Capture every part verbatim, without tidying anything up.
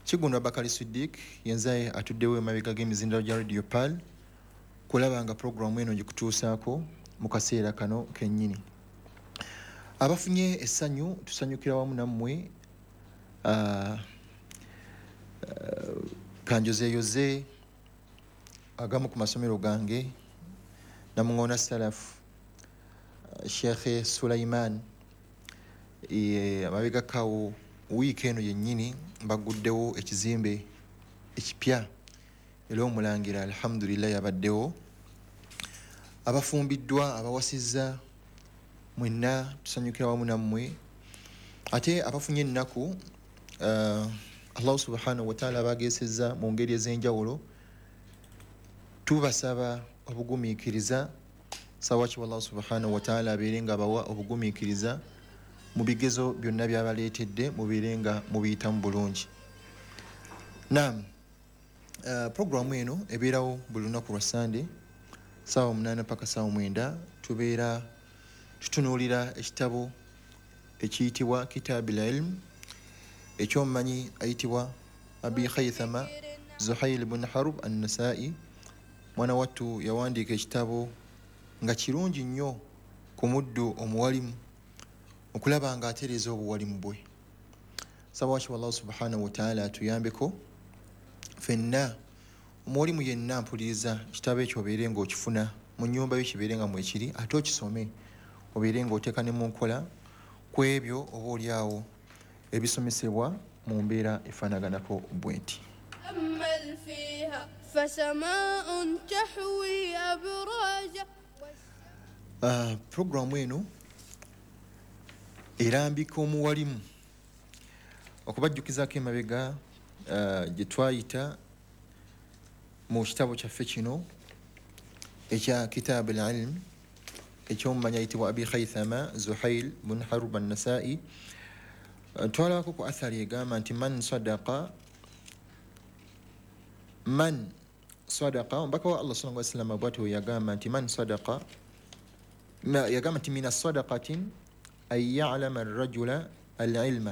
Kigundwa Bakari Siddiq yenzaye atuddewo emabega g'emizindalo gya Radio Pal kulaba nga programu eno gikutuusaako mu kaseera kano kennyini. Abafunye essanyu tusanyukira wamu nammwe uh, uh, kanjozeeyoze agamu ku masomero gange Namuŋŋoona Salafu uh, Sheikh Sulaiman e, amabega kawo wiiki eno yennyini baguddewo ekizimbe ekipya era omulangira alhamdulillah yabaddewo. Abafumbiddwa abawasizza mwenna tusanyukira wamu nammwe. Ate abafunye ennaku uh, Allah subhanahu wa ta'ala abageesezza mu ngeri ez'enjawulo tubasaba obugumiikiriza sawaki Allah subhanahu wa ta'ala abeere nga abawa obugumiikiriza mu bigezo byonna byabaleetedde mubeere nga mubiyitamu bulungi. Naam, uh, programu eno ebeerawo buli lunaku lwa Sunday saawa munaana paka saawa mwenda tubeera tutunuulira ekitabo ekiyitibwa Kitabil Ilm ekyomumanyi ayitibwa Abi Khaythama Zuhail ibn Harb an-Nasa'i. Mwana wattu yawandiika ekitabo nga kirungi nnyo ku muddu omuwalimu okulaba nga atereeza obuwalimu bwe. Sawaki Allah subhanahu wa ta'ala atuyambeko fenna omuwalimu yenna mpuliriza ekitabo ekyo obeere ng'okifuna mu nnyumba yo kibeere nga mwekiri ate okisome obeere ng'oteeka ne mu nkola ku ebyo oba oliawo ebisomesebwa mu mbeera efaanaganako bwe nti. Uh, programu eno erambika omuwalimu okubajjukizaako emabega uh, gye twayita mu kitabo kyaffe kino ekya Kitab al-Ilm ekyomumanyi ayitibwa Abi Khaythama Zuhail ibn Harb an-Nasa'i. Uh, twalabako ku athari egamba nti man sadaqa man sadaqa omubaka wa Allah sallallahu alaihi wasallam bw'atyo yagamba nti man sadaqa yagamba nti mina sadaqatin an ya'lama ar-rajula al-ilma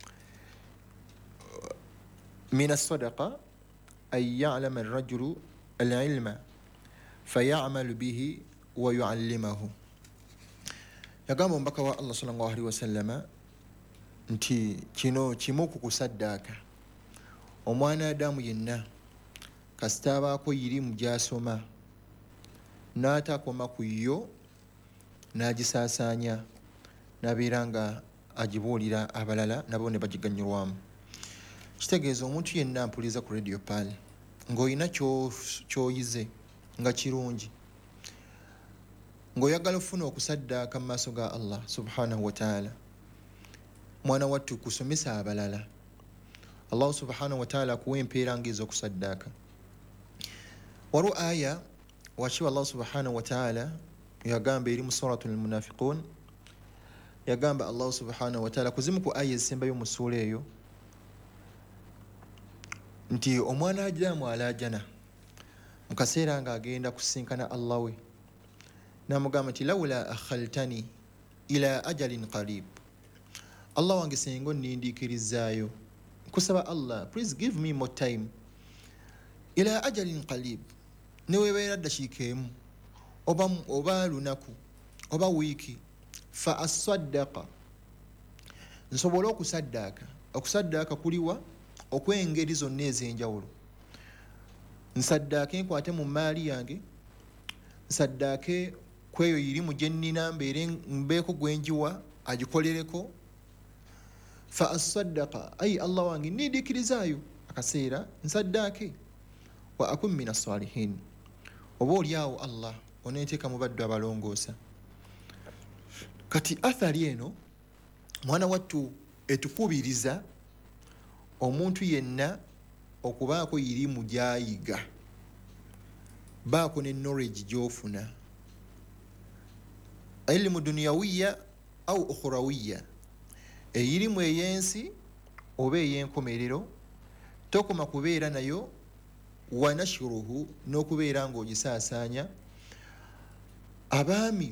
min as-sadaqa an ya'lama ar-rajulu al-ilma faya'malu bihi wa yu'allimahu. Yagamba omubaka wa Allah sallallahu alaihi wasallama nti kino kimu ku kusaddaaka omwana Adamu yenna kasita abaako irimu gy'asoma n'atakoma ku yo n'agisaasaanya n'abeera nga agibuulira abalala nabo ne bagiganyulwamu. Kitegeeza omuntu yenna mpuliriza ku Radio Pal ng'olina ky'oyize nga kirungi ng'oyagala ofuna okusaddaaka mu maaso ga Allah subhanahu wa ta'ala, mwana wattu kusomesa abalala Allah subhanahu wa ta'ala akuwa empeera ng'ez'okusaddaaka. Waliwo aya wakiwa Allah subhanahu wa ta'ala yagamba eri mu suratul munafiqun, yagamba Allah subhanahu wa ta'ala kuzimu ku aya ezisembayo mu ssuula eyo nti omwana Adamu alaajana mu kaseera ng'agenda kusinkana Allah we n'amugamba nti lawla akhaltani ila ajalin qarib, Allah wange senga onnindiikirizaayo kusaba Allah please give me more time ila ajalin qarib, newebeera ddakiika emu oba, oba lunaku oba wiiki fa asaddaqa nsobole okusaddaaka. Okusaddaaka kuliwa okw'engeri zonna ez'enjawulo. Nsaddaake nkwate mu maali yange, nsaddaake kweyo irimu gye nnina mbeere mbeeko gwenjiwa agikolereko. Fa asaddaqa ayi Allah wange nindiikirizaayo akaseera nsaddaake. Wa akun min as-salihin, oba oliawo Allah oneeteeka mu baddu abalongoosa. Kati athari eno mwana wattu etukubiriza omuntu yenna okubaako irimu gy'ayiga, baako ne knowledge gy'ofuna, ilmu duniyawiya au ukhrawiya, eyirimu ey'ensi oba ey'enkomerero, tokoma kubeera nayo wa nashruhu n'okubeera ng'ogisaasaanya. Abaami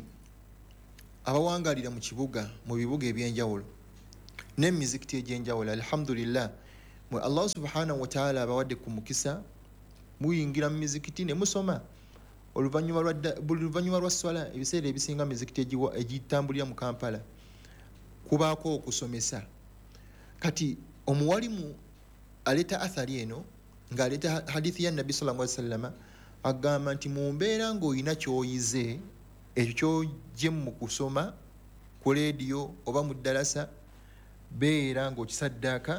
abawangalira mu kibuga mu bibuga ebyenjawulo n'emizikiti egy'enjawulo alhamdulillah mwe Allah subhanahu wa ta'ala abawadde ku mukisa muyingira mu mizikiti ne musoma oluvannyuma lwa buli luvannyuma lwa swala ebiseera ebisinga mizikiti egitambulira mu Kampala kubaako okusomesa. Kati omuwalimu aleeta athari eno ng'aleeta hadithi ya Nabbi sallallahu alaihi wasallam agamba nti mu mbeera ng'olina ky'oyize ekyo ky'ojje mu kusoma ku leediyo oba mu ddalasa beera ng'okisaddaaka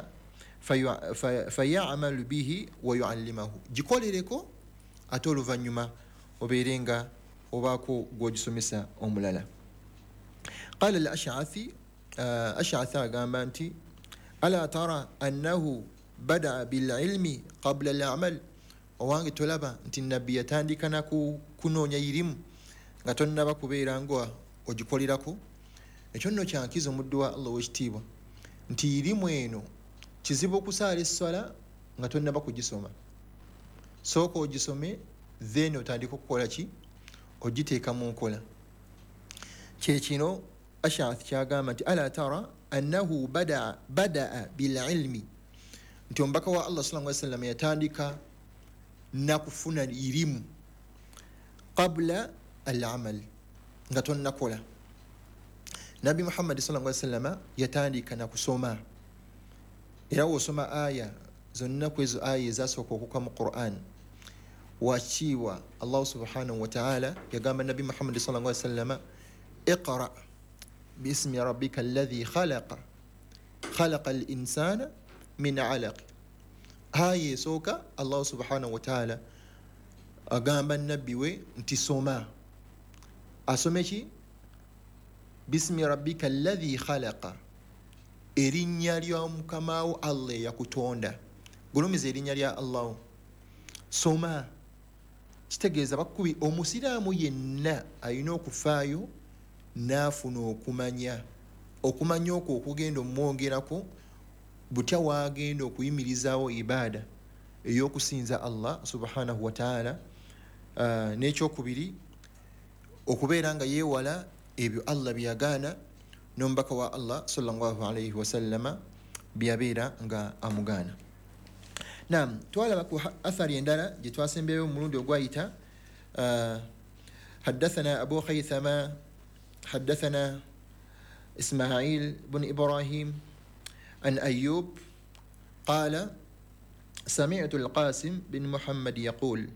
fayamalu bihi wa yuallimahu, gikolereko ate oluvannyuma obeere nga obaako gw'ogisomesa omulala. Qala al-Ash'athi, Ash'athi agamba nti ala tara annahu bada'a bililmi qabla al-amal, owange tolaba nti nabbi yatandika na kunoonya irimu nga tonnaba kubeera nga ogikolerako. Ekyo nno kyankiza omuddu wa Allah w'ekitiibwa nti irimu eno kizibu okusaala esswala nga tonnaba kugisoma. Sooka ogisome then otandika okukola ki, ogiteeka mu nkola. Kyekino Ash'ath kyagamba nti ala tara annahu bada'a bada'a bililmi, nti omubaka wa Allah sallallahu alaihi wasallam yatandika nakufuna irimu qabla al-amal nga tonnakola. Nabi Muhammad sallallahu alaihi wasallam yatandika nakusoma, era wosoma aya zonna kwezo aya ezasooka okuka mu Qur'an wakiibwa Allah subhanahu wa ta'ala yagamba Nabi Muhammad sallallahu alaihi wasallam iqra bismi rabbika alladhi khalaqa khalaqa al-insana min 'alaq. Aya esooka Allah subhanahu wa ta'ala agamba nabbi we nti soma, asome ki bismi rabbika alladhi khalaqa, erinnya lya mukamaawo Allah eyakutonda. Gulumiza erinnya lya Allah, soma. Kitegeeza bakubi omusiraamu yenna alina okufaayo n'afuna okumanya, okumanya okwo okugenda omwongerako butya wagenda okuyimirizaawo ibaada ey'okusinza Allah subhanahu wa ta'ala. Uh, n'ekyokubiri okubeera nga yeewala ebyo Allah byagaana n'omubaka wa Allah sallallahu alaihi wasallama byabeera nga amugaana. Naam, twalaba ku athari endala gye twasembeyo mu mulundi ogwayita. uh, حدثنا أبو خيثمة حدثنا إسماعيل بن إبراهيم عن أيوب قال سمعت القاسم بن محمد يقول.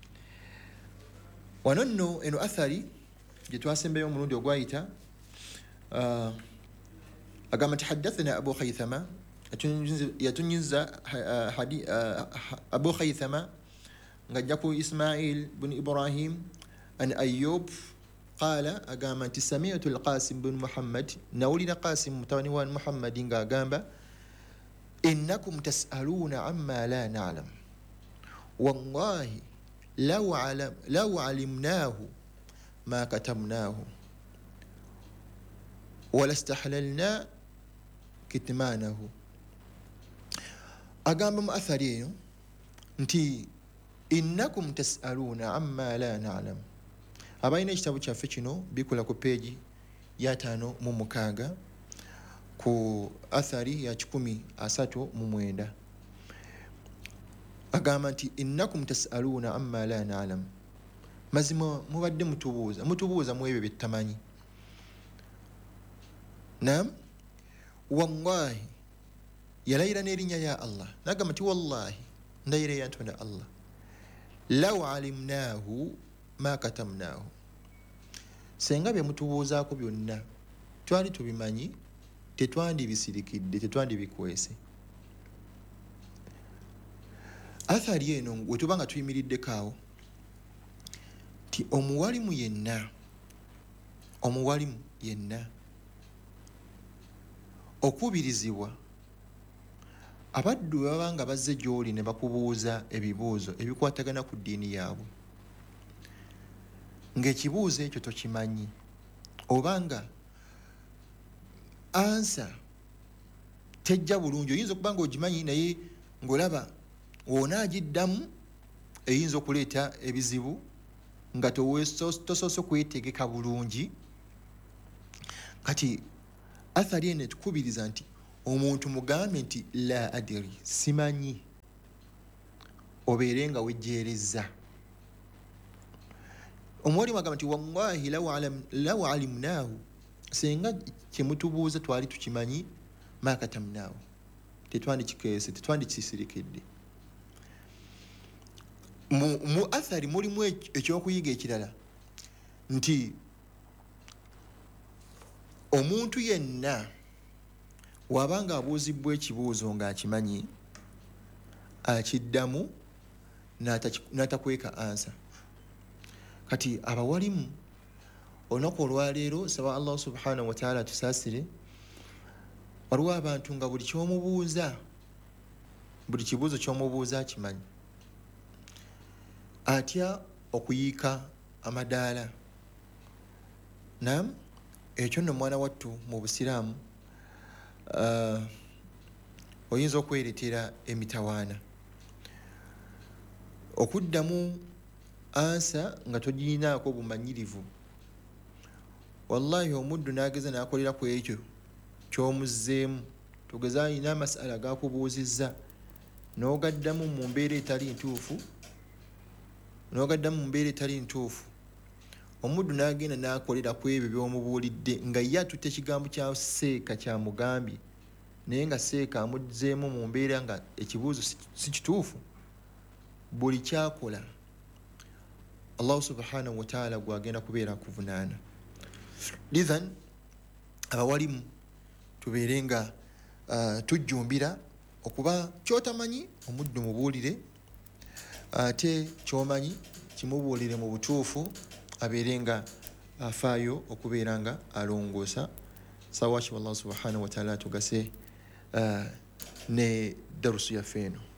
وننو إنو أثري جتواسم بيوم ملودي وقوايتا آه أقام تحدثنا أبو خيثمة يتنجز حدي آه أبو خيثمة قد يكون إسماعيل بن إبراهيم عن أيوب قال أقام سمعت القاسم بن محمد نولنا قاسم متونوان محمد قام إنكم تسألون عما لا نعلم والله لو علم لو علمناه ما كتمناه ولا استحللنا كتمانه. أقام مؤثرين نتي إنكم تسألون عما لا نعلم. abaina ekitabo kyaffe kino bikola ku peegi ya ttaano mu mukaaga ku athari ya kikumi asatu mu mwenda. Agamba nti innakum tasaluuna amma la na'lam, mazima mubadde mutubuuza mutubuuza mu ebyo bye tutamanyi. Naam, wallahi yalayira n'erinnya ya Allah n'agamba nti wallahi ndayira yantonda Allah law alimnaahu ma katamnaahu, senga bye mutubuuzaako byonna twali tubimanyi tetwandibisirikidde tetwandibikwese. Athari eno we tuba nga tuyimiriddeko awo ti omuwalimu yenna omuwalimu yenna okubirizibwa abaddu baba nga bazze gy'oli ne bakubuuza ebibuuzo ebikwatagana ku ddiini yaabwe ng'ekibuuzo ekyo tokimanyi obanga ansa tejja bulungi, oyinza okuba nga ogimanyi naye ng'olaba wonaagiddamu eyinza okuleeta ebizibu nga tosoose kwetegeka bulungi. Kati athari eno etukubiriza nti omuntu mugambe nti la adiri simanyi obeere nga wejjeereza omuwalimu agamba nti wallahi law alimnaahu senga kyemutubuuza twali tukimanyi makatamnaahu tetwandikikeese tetwandikisirikedde mu, mu athari mulimu ekyokuyiga ekirala nti omuntu yenna wabanga abuuzibwa ekibuuzo ng'akimanyi akiddamu n'atakweka ansa kati abawalimu olunaku olwaleero saba Allah subhanahu wa ta'ala tusaasire waliwo abantu nga buli kyomubuuza buli kibuuzo kyomubuuza akimanyi atya okuyiika amadaala nam ekyo nno mwana wattu mu busiraamu uh, oyinza okweretera emitawaana okuddamu ansa nga togirinaako bumanyirivu wallahi omuddu n'ageza n'akolera ku ekyo ky'omuzzeemu tugeza alina amasala gakubuuzizza n'ogaddamu mu mbeera etali ntuufu n'ogaddamu mu mbeera etali ntuufu omuddu n'agenda n'akolera ku ebyo by'omubuulidde nga ye atutte ekigambo kya seeka kyamugambye naye nga seeka amuzzeemu mu mbeera nga ekibuuzo si kituufu buli kyakola Allah subhanahu wa ta'ala gwagenda kubeera kuvunaana lidhan abawalimu tubeere nga uh, tujjumbira okuba kyotamanyi omuddu mubuulire ate kyomanyi kimubuulire mu butuufu abeere nga afaayo okubeera nga alongoosa sawaaki Allah subhanahu wa ta'ala tugase uh, ne darusu yaffe eno